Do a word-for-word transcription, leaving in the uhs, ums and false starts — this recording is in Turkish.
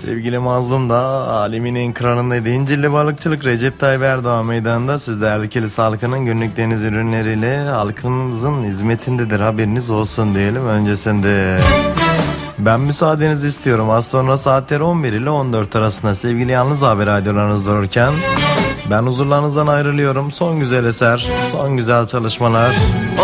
Sevgili mazlum da alemin ekranındaydı. İncirli Balıkçılık Recep Tayyip Erdoğan Meydanı'nda siz değerli Kilis halkının günlük deniz ürünleriyle halkımızın hizmetindedir, haberiniz olsun diyelim. Öncesinde ben müsaadenizi istiyorum. Az sonra saatleri on bir ile on dört arasında sevgili Yalnız Haber radyolarınız dururken ben huzurlarınızdan ayrılıyorum. Son güzel eser, son güzel çalışmalar.